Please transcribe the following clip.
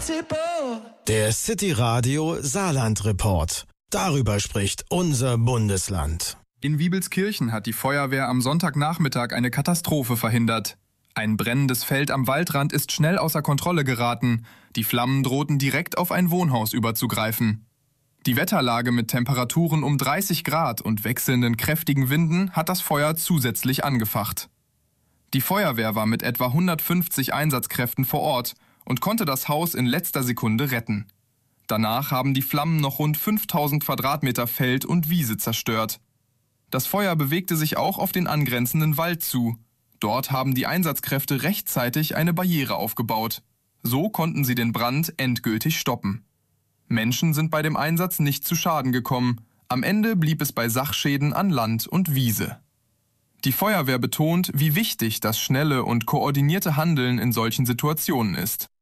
Der City Radio Saarland Report. Darüber spricht unser Bundesland. In Wiebelskirchen hat die Feuerwehr am Sonntagnachmittag eine Katastrophe verhindert. Ein brennendes Feld am Waldrand ist schnell außer Kontrolle geraten. Die Flammen drohten direkt auf ein Wohnhaus überzugreifen. Die Wetterlage mit Temperaturen um 30 Grad und wechselnden kräftigen Winden hat das Feuer zusätzlich angefacht. Die Feuerwehr war mit etwa 150 Einsatzkräften vor Ort und konnte das Haus in letzter Sekunde retten. Danach haben die Flammen noch rund 5000 Quadratmeter Feld und Wiese zerstört. Das Feuer bewegte sich auch auf den angrenzenden Wald zu. Dort haben die Einsatzkräfte rechtzeitig eine Barriere aufgebaut. So konnten sie den Brand endgültig stoppen. Menschen sind bei dem Einsatz nicht zu Schaden gekommen. Am Ende blieb es bei Sachschäden an Land und Wiese. Die Feuerwehr betont, wie wichtig das schnelle und koordinierte Handeln in solchen Situationen ist.